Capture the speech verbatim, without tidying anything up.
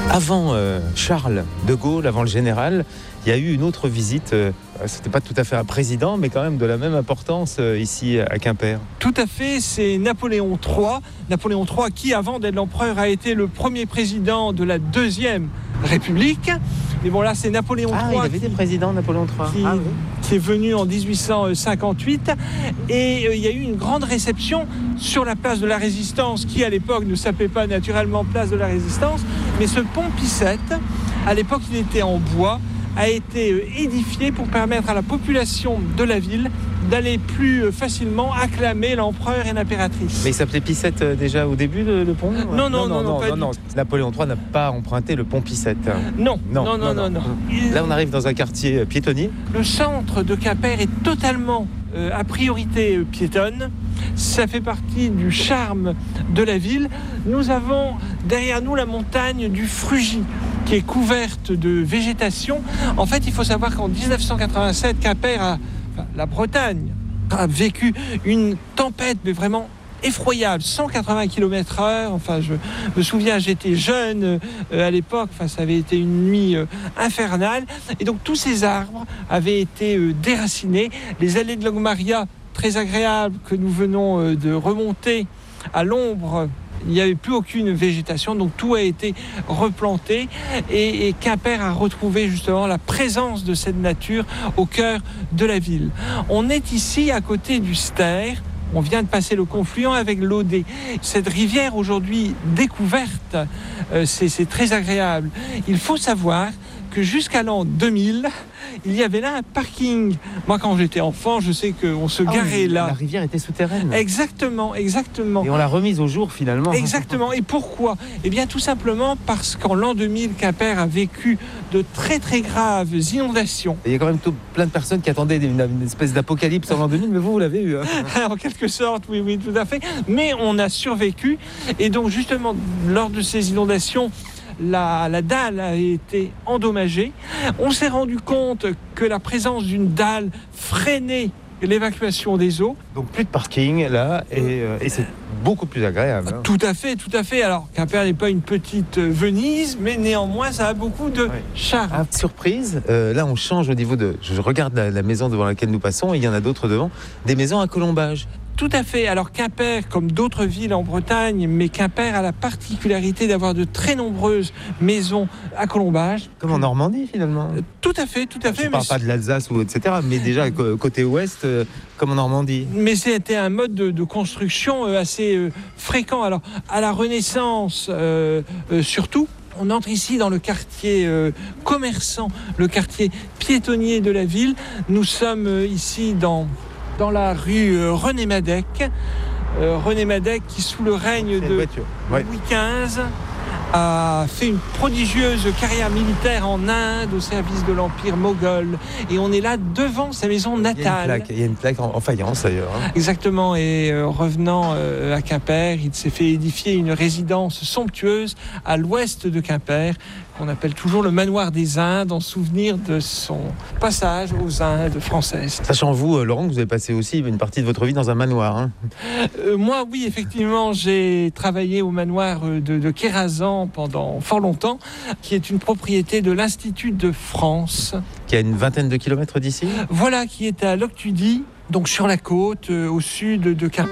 Avant euh, Charles de Gaulle, avant le général, il y a eu une autre visite. Euh, c'était pas tout à fait un président, mais quand même de la même importance euh, ici à Quimper. Tout à fait, c'est Napoléon trois. Napoléon trois qui, avant d'être l'empereur, a été le premier président de la deuxième République. Et bon là, c'est Napoléon ah, trois. Il avait des présidents, Napoléon trois. Qui, ah, oui. qui est venu en dix-huit cent cinquante-huit. Et euh, il y a eu une grande réception sur la place de la Résistance, qui à l'époque ne s'appelait pas naturellement place de la Résistance, mais ce pont Picette, à l'époque il était en bois, a été édifié pour permettre à la population de la ville d'aller plus facilement acclamer l'empereur et l'impératrice. Mais il s'appelait Picette déjà au début, le, le pont ? Non, non, non, non, non, pas non, non. Napoléon trois n'a pas emprunté le pont Picette. Non, non, non, non, non. non, non. Il... Là, on arrive dans un quartier piétonnier. Le centre de Quimper est totalement euh, à priorité euh, piétonne. Ça fait partie du charme de la ville. Nous avons derrière nous la montagne du Frugy, qui est couverte de végétation. En fait, il faut savoir qu'en dix-neuf cent quatre-vingt-sept, Quimper, a, enfin, la Bretagne, a vécu une tempête, mais vraiment effroyable, cent quatre-vingts kilomètres heure. Enfin, je me souviens, j'étais jeune euh, à l'époque. Enfin, ça avait été une nuit euh, infernale. Et donc, tous ces arbres avaient été euh, déracinés. Les allées de Logmaria, très agréables, que nous venons euh, de remonter à l'ombre, il n'y avait plus aucune végétation, donc tout a été replanté et, et Quimper a retrouvé justement la présence de cette nature au cœur de la ville. On est ici à côté du Ster. On vient de passer le confluent avec l'Audet. Cette rivière aujourd'hui découverte, euh, c'est, c'est très agréable. Il faut savoir que jusqu'à l'an deux mille, il y avait là un parking. Moi, quand j'étais enfant, je sais qu'on se garait ah oui, là. La rivière était souterraine. Exactement, exactement. Et on l'a remise au jour, finalement. Exactement. Et pourquoi ? Eh bien, tout simplement parce qu'en l'an deux mille, Quimper a vécu de très, très graves inondations. Et il y a quand même tout, plein de personnes qui attendaient une, une espèce d'apocalypse en l'an deux mille, mais vous, vous l'avez eu. Hein. En quelque sorte, oui, oui, tout à fait. Mais on a survécu. Et donc, justement, lors de ces inondations, La, la dalle a été endommagée. On s'est rendu compte que la présence d'une dalle freinait l'évacuation des eaux. Donc plus de parking là, et, euh, et c'est beaucoup plus agréable. Hein. Tout à fait, tout à fait. Alors Quimper n'est pas une petite Venise, mais néanmoins ça a beaucoup de ouais. charme. Ah, surprise, euh, là on change au niveau de... Je regarde la, la maison devant laquelle nous passons, et il y en a d'autres devant, des maisons à colombage. Tout à fait. Alors Quimper, comme d'autres villes en Bretagne, mais Quimper a la particularité d'avoir de très nombreuses maisons à colombage. Comme en Normandie finalement. Euh, tout à fait, tout à fait. Je ne parle mais pas de l'Alsace ou et cetera, mais déjà côté ouest, euh, comme en Normandie. Mais c'était un mode de, de construction euh, assez euh, fréquent. Alors à la Renaissance, euh, euh, surtout. On entre ici dans le quartier euh, commerçant, le quartier piétonnier de la ville. Nous sommes euh, ici dans... dans la rue euh, René Madec. Euh, René Madec qui, sous le règne de ouais. Louis quinze, a fait une prodigieuse carrière militaire en Inde au service de l'Empire moghol. Et on est là devant sa maison natale. Il y a une plaque, il y a une plaque en, en faïence d'ailleurs. Hein. Exactement. Et euh, revenant euh, à Quimper, il s'est fait édifier une résidence somptueuse à l'ouest de Quimper, qu'on appelle toujours le manoir des Indes, en souvenir de son passage aux Indes françaises. Sachant vous, Laurent, que vous avez passé aussi une partie de votre vie dans un manoir. Hein. Euh, moi, oui, effectivement, j'ai travaillé au manoir de, de Kérazan pendant fort longtemps, qui est une propriété de l'Institut de France. Qui a une vingtaine de kilomètres d'ici ? Voilà, qui est à Loctudy, donc sur la côte, euh, au sud de Quimper.